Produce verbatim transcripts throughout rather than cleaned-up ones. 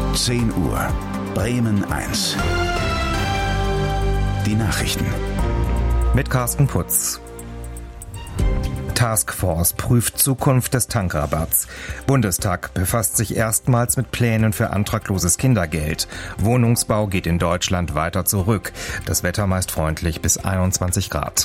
zehn Uhr, Bremen eins. Die Nachrichten. Mit Carsten Putz. Taskforce prüft Zukunft des Tankrabatts. Bundestag befasst sich erstmals mit Plänen für antragloses Kindergeld. Wohnungsbau geht in Deutschland weiter zurück. Das Wetter meist freundlich bis einundzwanzig Grad.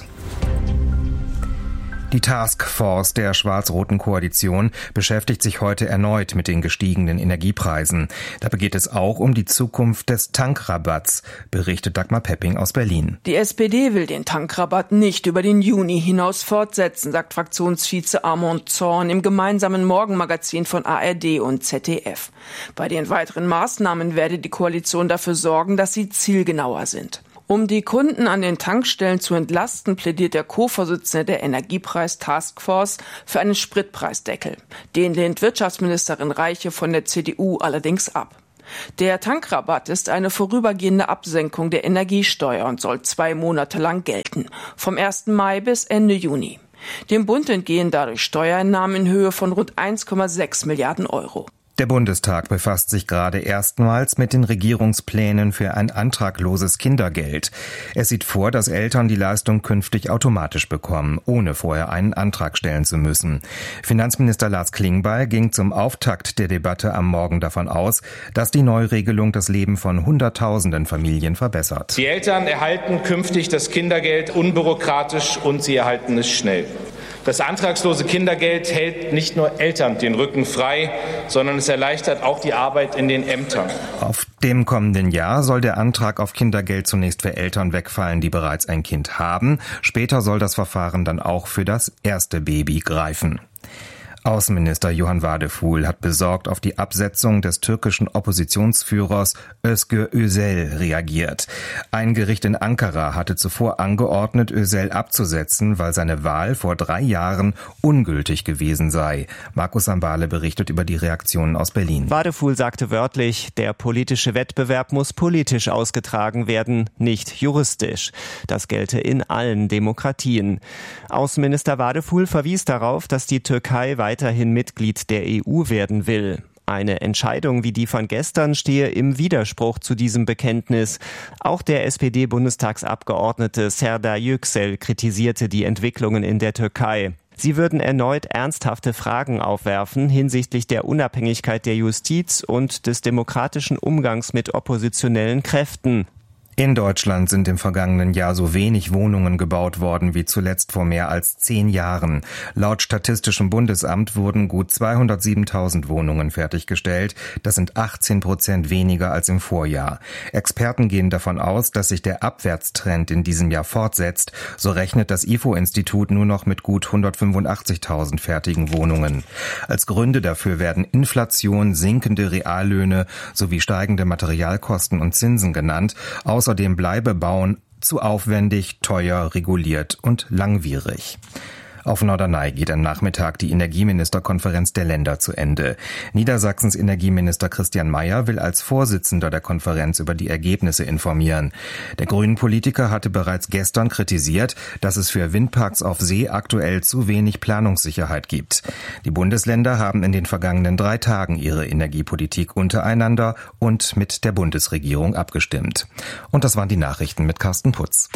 Die Taskforce der schwarz-roten Koalition beschäftigt sich heute erneut mit den gestiegenen Energiepreisen. Dabei geht es auch um die Zukunft des Tankrabatts, berichtet Dagmar Pepping aus Berlin. Die S P D will den Tankrabatt nicht über den Juni hinaus fortsetzen, sagt Fraktionsvize Armand Zorn im gemeinsamen Morgenmagazin von A R D und Z D F. Bei den weiteren Maßnahmen werde die Koalition dafür sorgen, dass sie zielgenauer sind. Um die Kunden an den Tankstellen zu entlasten, plädiert der Co-Vorsitzende der Energiepreis-Taskforce für einen Spritpreisdeckel. Den lehnt Wirtschaftsministerin Reiche von der C D U allerdings ab. Der Tankrabatt ist eine vorübergehende Absenkung der Energiesteuer und soll zwei Monate lang gelten, vom ersten Mai bis Ende Juni. Dem Bund entgehen dadurch Steuereinnahmen in Höhe von rund eins Komma sechs Milliarden Euro. Der Bundestag befasst sich gerade erstmals mit den Regierungsplänen für ein antragloses Kindergeld. Es sieht vor, dass Eltern die Leistung künftig automatisch bekommen, ohne vorher einen Antrag stellen zu müssen. Finanzminister Lars Klingbeil ging zum Auftakt der Debatte am Morgen davon aus, dass die Neuregelung das Leben von Hunderttausenden Familien verbessert. Die Eltern erhalten künftig das Kindergeld unbürokratisch und sie erhalten es schnell. Das antragslose Kindergeld hält nicht nur Eltern den Rücken frei, sondern es erleichtert auch die Arbeit in den Ämtern. Auf dem kommenden Jahr soll der Antrag auf Kindergeld zunächst für Eltern wegfallen, die bereits ein Kind haben. Später soll das Verfahren dann auch für das erste Baby greifen. Außenminister Johann Wadephul hat besorgt auf die Absetzung des türkischen Oppositionsführers Özgür Özel reagiert. Ein Gericht in Ankara hatte zuvor angeordnet, Özel abzusetzen, weil seine Wahl vor drei Jahren ungültig gewesen sei. Markus Sambale berichtet über die Reaktionen aus Berlin. Wadephul sagte wörtlich, der politische Wettbewerb muss politisch ausgetragen werden, nicht juristisch. Das gelte in allen Demokratien. Außenminister Wadephul verwies darauf, dass die Türkei weiter weiterhin Mitglied der E U werden will. Eine Entscheidung wie die von gestern stehe im Widerspruch zu diesem Bekenntnis. Auch der S P D-Bundestagsabgeordnete Serdar Yüksel kritisierte die Entwicklungen in der Türkei. Sie würden erneut ernsthafte Fragen aufwerfen hinsichtlich der Unabhängigkeit der Justiz und des demokratischen Umgangs mit oppositionellen Kräften. In Deutschland sind im vergangenen Jahr so wenig Wohnungen gebaut worden wie zuletzt vor mehr als zehn Jahren. Laut Statistischem Bundesamt wurden gut zweihundertsiebentausend Wohnungen fertiggestellt. Das sind achtzehn Prozent weniger als im Vorjahr. Experten gehen davon aus, dass sich der Abwärtstrend in diesem Jahr fortsetzt. So rechnet das I F O-Institut nur noch mit gut hundertfünfundachtzigtausend fertigen Wohnungen. Als Gründe dafür werden Inflation, sinkende Reallöhne sowie steigende Materialkosten und Zinsen genannt. Außerdem bleibe Bauen zu aufwendig, teuer, reguliert und langwierig. Auf Norderney geht am Nachmittag die Energieministerkonferenz der Länder zu Ende. Niedersachsens Energieminister Christian Mayer will als Vorsitzender der Konferenz über die Ergebnisse informieren. Der Grünen-Politiker hatte bereits gestern kritisiert, dass es für Windparks auf See aktuell zu wenig Planungssicherheit gibt. Die Bundesländer haben in den vergangenen drei Tagen ihre Energiepolitik untereinander und mit der Bundesregierung abgestimmt. Und das waren die Nachrichten mit Carsten Putz.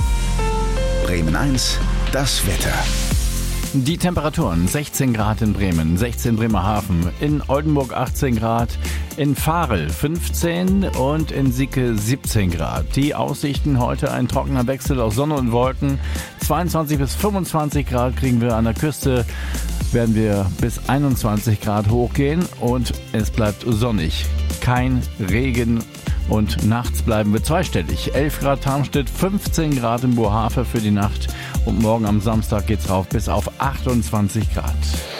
Bremen eins, das Wetter. Die Temperaturen: sechzehn Grad in Bremen, sechzehn Bremerhaven, in Oldenburg achtzehn Grad, in Varel fünfzehn und in Sicke siebzehn Grad. Die Aussichten heute: ein trockener Wechsel aus Sonne und Wolken. zweiundzwanzig bis fünfundzwanzig Grad kriegen wir an der Küste, werden wir bis einundzwanzig Grad hochgehen und es bleibt sonnig. Kein Regen. Und nachts bleiben wir zweistellig. elf Grad Tarmstedt, fünfzehn Grad in Bohafe für die Nacht. Und morgen am Samstag geht's rauf bis auf achtundzwanzig Grad.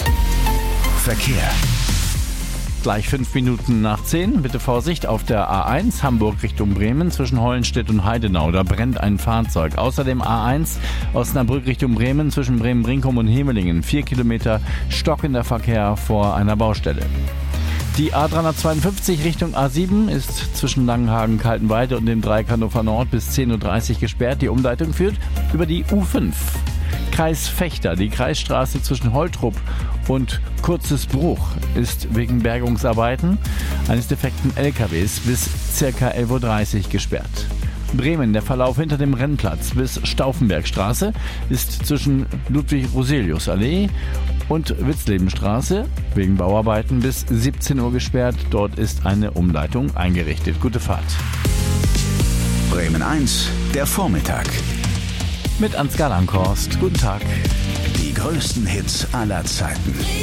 Verkehr. Gleich fünf Minuten nach zehn. Bitte Vorsicht auf der A eins Hamburg Richtung Bremen zwischen Hollenstedt und Heidenau. Da brennt ein Fahrzeug. Außerdem A eins Osnabrück Richtung Bremen zwischen Bremen-Brinkum und Hemelingen. Vier Kilometer stockender Verkehr vor einer Baustelle. Die A dreihundertzweiundfünfzig Richtung A sieben ist zwischen Langenhagen, Kaltenweide und dem Dreieck Hannover Nord bis zehn Uhr dreißig gesperrt. Die Umleitung führt über die U fünf. Kreis Vechta, die Kreisstraße zwischen Holtrup Und Kurzes Bruch ist wegen Bergungsarbeiten eines defekten L K Ws bis ca. elf Uhr dreißig gesperrt. Bremen, der Verlauf hinter dem Rennplatz bis Stauffenbergstraße ist zwischen Ludwig-Roselius-Allee und Witzlebenstraße wegen Bauarbeiten bis siebzehn Uhr gesperrt. Dort ist eine Umleitung eingerichtet. Gute Fahrt. Bremen eins, der Vormittag. Mit Ansgar Langhorst. Guten Tag. Die größten Hits aller Zeiten.